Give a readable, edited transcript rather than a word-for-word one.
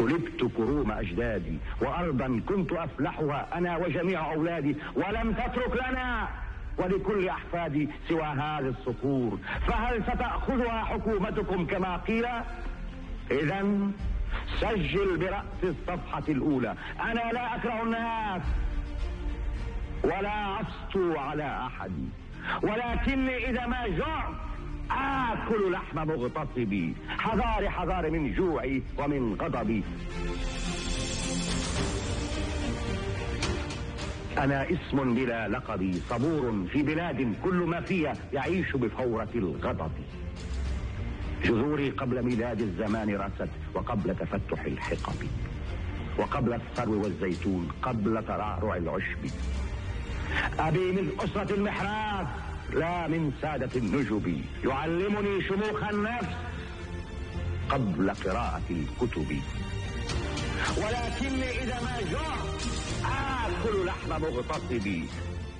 سلبت كروم أجدادي، وأرضا كنت أفلحها أنا وجميع أولادي، ولم تترك لنا ولكل أحفادي سوى هذه الصخور، فهل ستأخذها حكومتكم كما قيل؟ إذن سجل برأس الصفحة الأولى: أنا لا أكره الناس ولا أسطو على أحد، ولكني إذا ما جعت آكل لحم مغتصبي، حذاري حذاري من جوعي ومن غضبي. أنا اسم بلا لقب، صبور في بلاد كل ما فيها يعيش بفورة الغضب. جذوري قبل ميلاد الزمان رست، وقبل تفتح الحقب، وقبل الثرو والزيتون، قبل ترعرع العشب. أبي من أسرة المحراث لا من سادة النجب، يعلمني شموخ النفس قبل قراءة الكتب. ولكني إذا ما جعت آكل لحم مغتصبي،